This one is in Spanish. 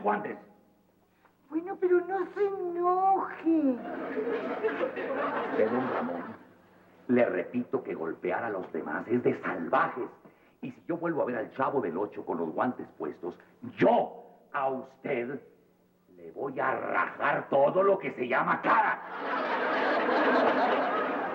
guantes. Bueno, pero no se enoje. Usted, don Ramón, le repito que golpear a los demás es de salvajes. Y si yo vuelvo a ver al Chavo del Ocho con los guantes puestos, yo a usted le voy a rajar todo lo que se llama cara.